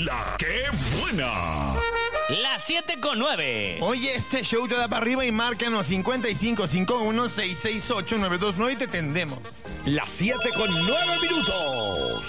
La ¡Qué buena! Las 7:09. Oye, este show te da para arriba y márcanos 5551-668-929 y te tendemos. Las 7:09.